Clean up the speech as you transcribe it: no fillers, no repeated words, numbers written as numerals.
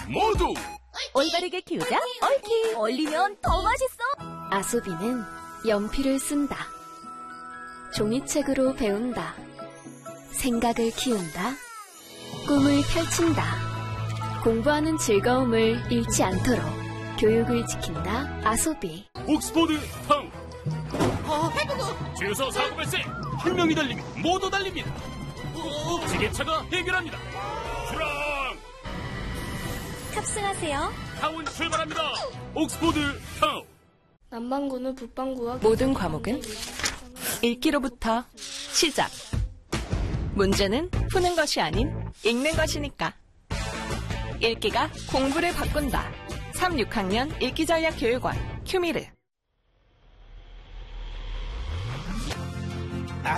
모두 올바르게 키우자 얽히. 얼리면 더 맛있어. 아소비는 연필을 쓴다. 종이책으로 배운다. 생각을 키운다. 꿈을 펼친다. 공부하는 즐거움을 잃지 않도록 교육을 지킨다. 아소비. 옥스포드 타운. 주유소 사고 발생. 한 명이 달리면 모두 달립니다. 지게차가 해결합니다. 출항. 탑승하세요. 타운 출발합니다. 옥스포드 타운. 남반구는 북반구와 모든 과목은 읽기로부터 시작. 문제는 푸는 것이 아닌 읽는 것이니까. 읽기가 공부를 바꾼다. 3, 6학년 읽기전략교육원 큐미르.